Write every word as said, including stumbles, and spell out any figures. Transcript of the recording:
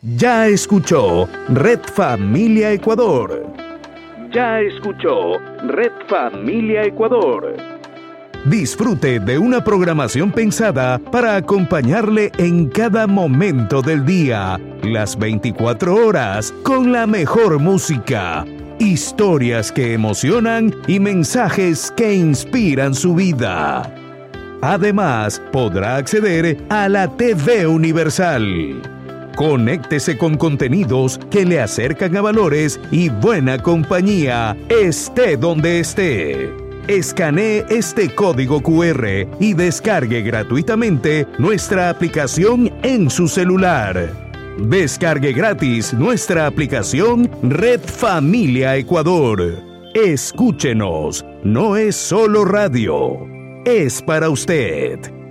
Ya escuchó Red Familia Ecuador. Ya escuchó Red Familia Ecuador. Disfrute de una programación pensada para acompañarle en cada momento del día, las veinticuatro horas, con la mejor música, historias que emocionan y mensajes que inspiran su vida. Además, podrá acceder a la T V Universal. Conéctese con contenidos que le acercan a valores y buena compañía, esté donde esté. Escanee este código cu erre y descargue gratuitamente nuestra aplicación en su celular. Descargue gratis nuestra aplicación Red Familia Ecuador. Escúchenos, no es solo radio, es para usted.